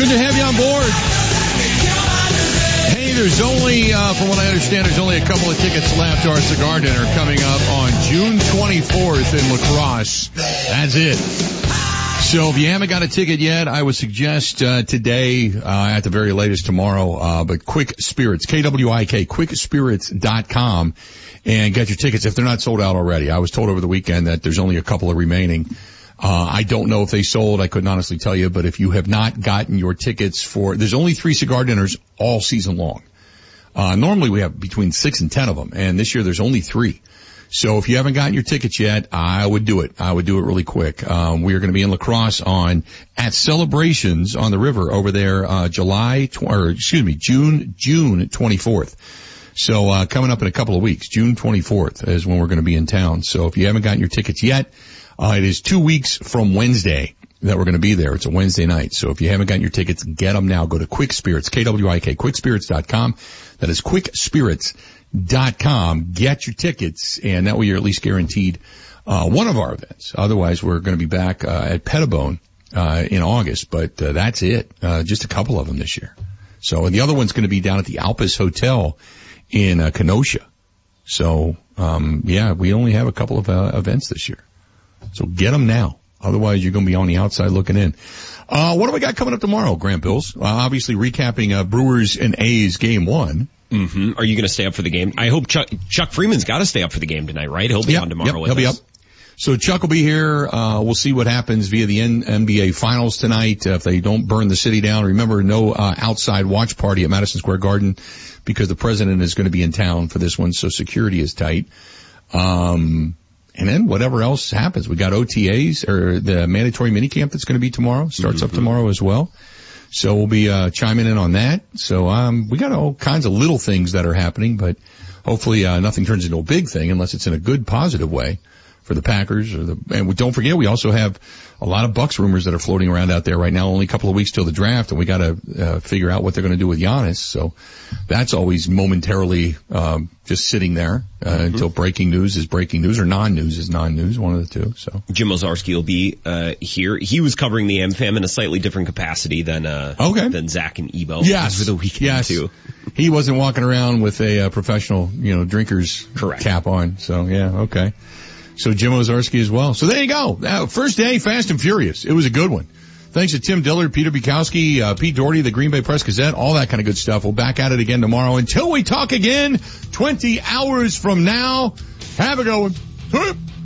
Good to have you on board. Hey, there's only, from what I understand, there's only a couple of tickets left to our cigar dinner coming up on June 24th in La Crosse. That's it. So if you haven't got a ticket yet, I would suggest today, at the very latest tomorrow, but Quick Spirits, KWIK, quickspirits.com, and get your tickets if they're not sold out already. I was told over the weekend that there's only a couple of remaining. I don't know if they sold. I couldn't honestly tell you, but if you have not gotten your tickets there's only 3 cigar dinners all season long. Normally we have between 6 and 10 of them, and this year there's only 3. So if you haven't gotten your tickets yet, I would do it. I would do it really quick. We are going to be in La Crosse at Celebrations on the River over there, June 24th. So, coming up in a couple of weeks, June 24th is when we're going to be in town. So if you haven't gotten your tickets yet, it is 2 weeks from Wednesday that we're going to be there. It's a Wednesday night. So if you haven't gotten your tickets, get them now. Go to Quick Spirits, KWIK, quickspirits.com. That is quickspirits.com. Get your tickets, and that way you're at least guaranteed one of our events. Otherwise, we're going to be back at Pettibone in August, but that's it. Just a couple of them this year. So, and the other one's going to be down at the Alpes Hotel in Kenosha. So, we only have a couple of events this year. So get them now. Otherwise, you're going to be on the outside looking in. What do we got coming up tomorrow, Grant Bills? Obviously recapping Brewers and A's game 1. Mm-hmm. Are you going to stay up for the game? I hope Chuck Freeman's got to stay up for the game tonight, right? He'll be on tomorrow with us. He'll be up. So Chuck will be here. We'll see what happens via the NBA Finals tonight. If they don't burn the city down, remember, no outside watch party at Madison Square Garden because the president is going to be in town for this one, so security is tight. And then whatever else happens, we got OTAs, or the mandatory minicamp that's going to be tomorrow, starts up tomorrow as well. So we'll be chiming in on that. So we got all kinds of little things that are happening, but hopefully nothing turns into a big thing unless it's in a good, positive way for the Packers. And don't forget, we also have a lot of Bucks rumors that are floating around out there right now. Only a couple of weeks till the draft, and we got to figure out what they're going to do with Giannis. So that's always momentarily just sitting there until breaking news is breaking news, or non-news is non-news, one of the two. So Jim Ozarski will be here. He was covering the AmFam in a slightly different capacity than Zach and Ebo. Yes, over the weekend too. He wasn't walking around with a professional, drinker's cap on. So okay. So Jim Ozarski as well. So there you go. First day, Fast and Furious. It was a good one. Thanks to Tim Dillard, Peter Bukowski, Pete Doherty, the Green Bay Press Gazette, all that kind of good stuff. We'll back at it again tomorrow. Until we talk again, 20 hours from now. Have a good one.